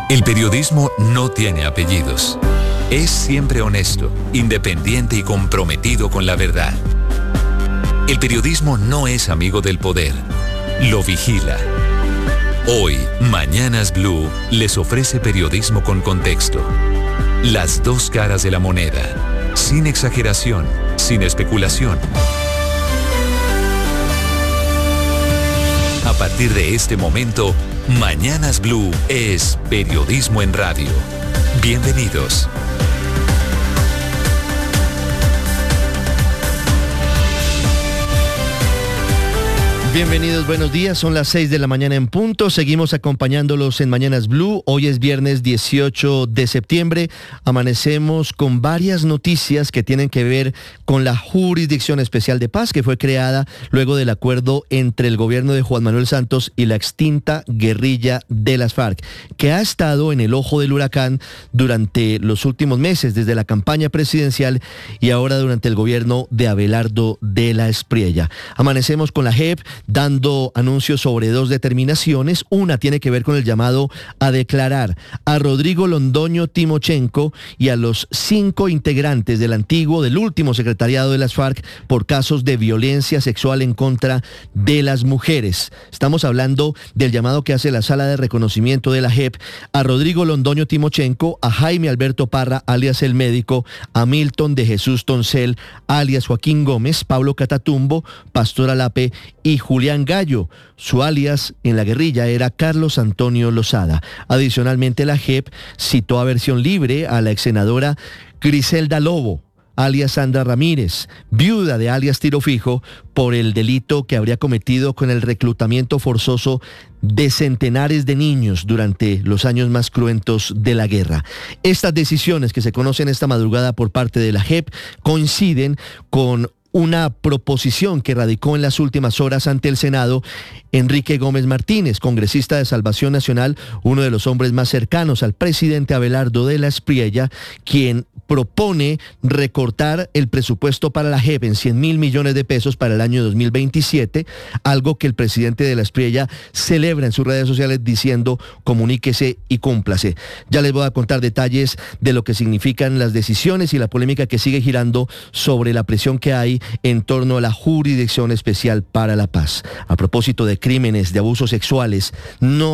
El periodismo no tiene apellidos. Es siempre honesto, independiente y comprometido con la verdad. El periodismo no es amigo del poder, lo vigila. Hoy, Mañanas Blue les ofrece periodismo con contexto. Las dos caras de la moneda, sin exageración, sin especulación. A partir de este momento, Mañanas Blue es periodismo en radio. Bienvenidos. Bienvenidos, buenos días, son las 6 de la mañana en punto, seguimos acompañándolos en Mañanas Blue, hoy es viernes 18 de septiembre, amanecemos con varias noticias que tienen que ver con la Jurisdicción Especial de Paz que fue creada luego del acuerdo entre el gobierno de Juan Manuel Santos y la extinta guerrilla de las FARC, que ha estado en el ojo del huracán durante los últimos meses, desde la campaña presidencial y ahora durante el gobierno de Abelardo de la Espriella. Amanecemos con la JEP dando anuncios sobre dos determinaciones. Una tiene que ver con el llamado a declarar a Rodrigo Londoño Timochenko y a los 5 integrantes del último secretariado de las FARC por casos de violencia sexual en contra de las mujeres. Estamos hablando del llamado que hace la Sala de Reconocimiento de la JEP a Rodrigo Londoño Timochenko, a Jaime Alberto Parra, alias El Médico, a Milton de Jesús Toncel, alias Joaquín Gómez, Pablo Catatumbo, Pastor Alape y Julián Gallo. Su alias en la guerrilla era Carlos Antonio Lozada. Adicionalmente, la JEP citó a versión libre a la exsenadora Griselda Lobo, alias Sandra Ramírez, viuda de alias Tiro Fijo, por el delito que habría cometido con el reclutamiento forzoso de centenares de niños durante los años más cruentos de la guerra. Estas decisiones que se conocen esta madrugada por parte de la JEP coinciden con una proposición que radicó en las últimas horas ante el Senado Enrique Gómez Martínez, congresista de Salvación Nacional, uno de los hombres más cercanos al presidente Abelardo de la Espriella, quien propone recortar el presupuesto para la JEP en 100.000 millones de pesos para el año 2027, algo que el presidente de la Espriella celebra en sus redes sociales diciendo: comuníquese y cúmplase. Ya les voy a contar detalles de lo que significan las decisiones y la polémica que sigue girando sobre la presión que hay en torno a la Jurisdicción Especial para la Paz. A propósito de crímenes de abusos sexuales, no